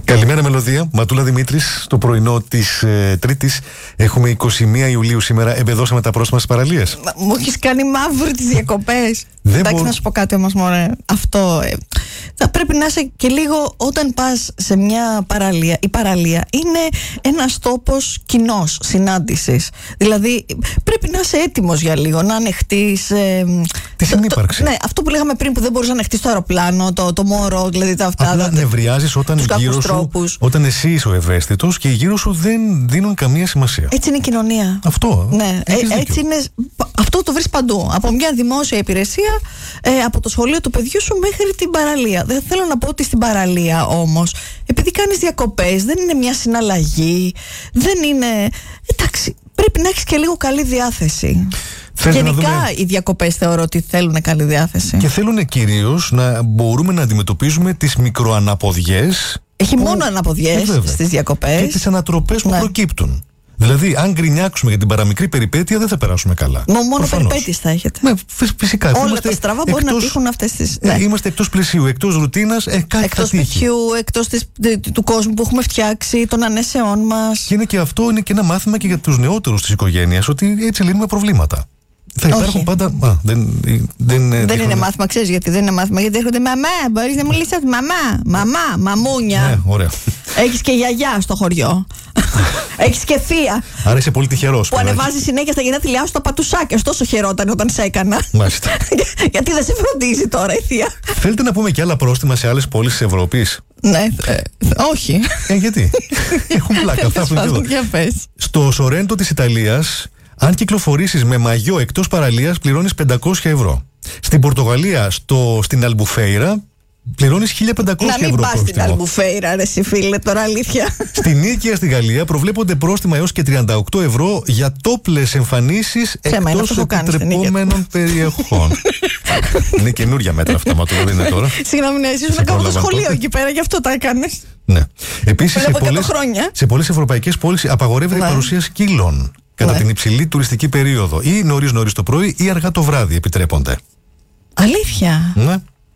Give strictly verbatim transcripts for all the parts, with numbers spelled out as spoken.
Καλημέρα Μελωδία, Ματούλα Δημήτρης. Στο πρωινό της ε, Τρίτης έχουμε εικοστή πρώτη Ιουλίου σήμερα. Εμπεδώσαμε τα πρόστιμα στις παραλίες. Μου έχεις κάνει μαύρη τις διακοπές. Εντάξει, μπορώ... να σου πω κάτι όμως, μωρέ. Αυτό ε, θα πρέπει να είσαι και λίγο όταν πας σε μια παραλία. Η παραλία είναι ένας τόπος κοινός συνάντησης. Δηλαδή πρέπει να είσαι έτοιμος για λίγο, να ανεχτείς ε, τη συνύπαρξη. Ναι, αυτό που λέγαμε πριν, που δεν μπορείς να ανεχτείς το αεροπλάνο, το, το μωρό, δηλαδή τα αυτά. Απλά νευριάζεις όταν γύρω σου, όταν εσύ είσαι ο ευαίσθητος και γύρω σου δεν δίνουν καμία σημασία. Έτσι είναι η κοινωνία. Αυτό. Ναι, ε, έτσι είναι. Αυτό το βρεις παντού. Από μια δημόσια υπηρεσία, ε, από το σχολείο του παιδιού σου μέχρι την παραλία. Δεν θέλω να πω ότι στην παραλία όμως, επειδή κάνεις διακοπές, δεν είναι μια συναλλαγή, δεν είναι. Εντάξει, πρέπει να έχεις και λίγο καλή διάθεση. Θέλετε Γενικά δούμε... οι διακοπές θεωρώ ότι θέλουν καλή διάθεση. Και θέλουν κυρίως να μπορούμε να αντιμετωπίζουμε τις μικροαναποδιές. Έχει που... μόνο αναποδιές ε, στις διακοπές. Και τις ανατροπές που ναι. προκύπτουν. Δηλαδή, αν γκρινιάξουμε για την παραμικρή περιπέτεια, δεν θα περάσουμε καλά. Μο, μόνο περιπέτειες θα έχετε. Ναι, φυσικά. Όλα είμαστε τα στραβά εκτός, μπορεί να τύχουν αυτές τις. Ναι. Ναι. Είμαστε εκτός πλαισίου, εκτός ρουτίνας. Ε, εκτός παιδιού, εκτός της, του κόσμου που έχουμε φτιάξει, των ανέσεών μας. Και είναι και αυτό είναι και ένα μάθημα και για τους νεότερους της οικογένειας, ότι έτσι λύνουμε προβλήματα. Θα υπάρχουν Όχι. πάντα. Α, δεν δεν, δεν δεν είναι μάθημα, ξέρεις γιατί δεν είναι μάθημα. Γιατί έρχονται μαμά, μπορείς να μου λύσεις αυτό. Μαμά, μαμά, μαμούνια. Ναι, ωραία. Έχεις και γιαγιά στο χωριό. Έχεις και θεία. Άρα είσαι πολύ τυχερός. Που ανεβάζει συνέχεια στα γενέθλιά σου τα πατουσάκια. Τόσο χαιρόταν όταν σε έκανα. Μάλιστα. Γιατί δεν σε φροντίζει τώρα η θεία. Θέλετε να πούμε και άλλα πρόστιμα σε άλλες πόλεις της Ευρώπης? Ναι, ε, όχι. Ε, γιατί? Έχουν πλάκα αυτά που είναι. Στο Σορέντο της Ιταλίας, αν κυκλοφορήσεις με μαγιό εκτός παραλίας, πληρώνεις πεντακόσια ευρώ. Στην Πορτογαλία, στο, στην Αλμπουφέιρα, πληρώνεις χίλια πεντακόσια ευρώ. Να μην πας πρόστιμο. στην Αλμπουφέιρα, ρε εσύ φίλε, τώρα αλήθεια. Στην Νίκαια στη Γαλλία προβλέπονται πρόστιμα έως και τριάντα οκτώ ευρώ για τόπλες εμφανίσεις εκτός επιτρεπόμενων περιοχών. Είναι καινούρια μέτρα αυτά, μα το δεν είναι τώρα. Συγγνώμη, ναι, εσύ ήσουν κάπου στο σχολείο εκεί πέρα, γι' αυτό τα έκανες. Ναι. Επίσης, σε πολλές, χρόνια. σε πολλές ευρωπαϊκές πόλεις απαγορεύεται ναι. η παρουσία σκύλων κατά ναι. την υψηλή τουριστική περίοδο. Ή νωρίς νωρίς το πρωί ή αργά το βράδυ επιτρέπονται. Αλήθεια? Ναι.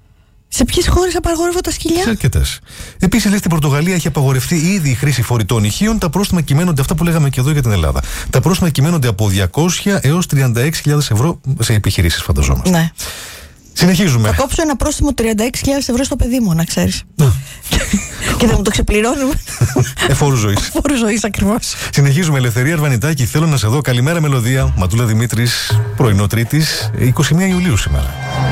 Σε ποιες χώρες απαγορεύονται τα σκυλιά? Σε αρκετές. Επίσης, λέει, στην Πορτογαλία έχει απαγορευτεί ήδη η χρήση φορητών ηχείων. Τα πρόστιμα κυμαίνονται, αυτά που λέγαμε και εδώ για την Ελλάδα. Τα πρόστιμα κυμαίνονται από διακόσια έως τριάντα έξι χιλιάδες ευρώ σε επιχειρήσεις, φανταζόμαστε. Ναι. Συνεχίζουμε. Θα κόψω ένα πρόστιμο τριάντα έξι χιλιάδες ευρώ στο παιδί μου, να ξέρεις. Και θα μου το ξεπληρώνουμε. Εφόρου ζωής. Εφόρου ζωής, ακριβώς. Συνεχίζουμε. Ελευθερία Αρβανιτάκη, θέλω να σε δω. Καλημέρα Μελωδία. Ματούλα Δημήτρης, πρωινό Τρίτης, εικοστή πρώτη Ιουλίου σήμερα.